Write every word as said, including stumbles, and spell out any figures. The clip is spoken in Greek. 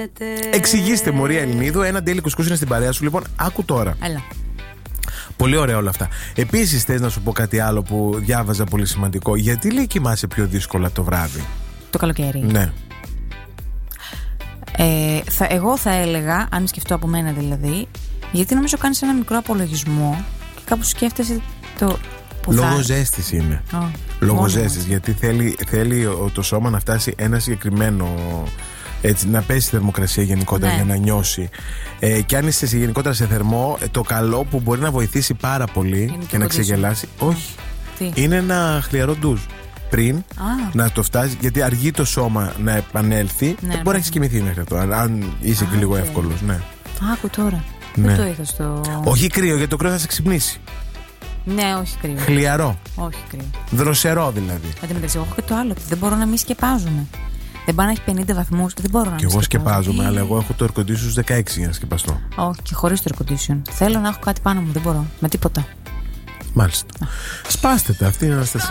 γίνεται. Εξηγήστε, Μωρία Ελληνίδου, ένα τέλει κουσκούς είναι στην παρέα σου. Λοιπόν, άκου τώρα. Έλα. Πολύ ωραία όλα αυτά. Επίσης, θες να σου πω κάτι άλλο που διάβαζα πολύ σημαντικό. Γιατί λέει κοιμάσαι πιο δύσκολα το βράδυ? Το καλοκαίρι. Ναι. Ε, θα, εγώ θα έλεγα, αν σκεφτώ από μένα δηλαδή, γιατί νομίζω κάνεις ένα μικρό απολογισμό και κάπου σκέφτεσαι το. Λόγω ζέστης είναι. Oh, Λόγω ζέστης, γιατί θέλει, θέλει το σώμα να φτάσει ένα συγκεκριμένο. Έτσι, να πέσει η θερμοκρασία γενικότερα, ναι, για να νιώσει. Ε, και αν είσαι γενικότερα σε θερμό, το καλό που μπορεί να βοηθήσει πάρα πολύ είναι και να ξεγελάσει. Όχι. Τι? Είναι ένα χλιαρό ντουζ. Πριν ah. να το φτάσει, γιατί αργεί το σώμα να επανέλθει. Ναι, μπορεί ναι. να έχει κοιμηθεί μέχρι αυτό, αν είσαι ah, και λίγο okay. εύκολος. Ναι. Άκου τώρα. Ναι. Δεν το είχα στο. Όχι κρύο, γιατί το κρύο θα σε ξυπνήσει. Ναι, όχι κρύο. Χλιαρό. Όχι κρύο. Δροσερό δηλαδή. Αντιμετωπίζω, έχω και το άλλο. Δεν μπορώ να μην σκεπάζομαι. Δεν πάει να έχει πενήντα βαθμούς, δεν μπορώ να και εγώ σκεπάζομαι, αλλά εγώ έχω το air condition στους δεκαέξι για να σκεπαστώ. Όχι, και χωρίς το air condition. Θέλω να έχω κάτι πάνω μου, δεν μπορώ. Με τίποτα. Μάλιστα. Α. Σπάστε τα, αυτή είναι η Αναστασία.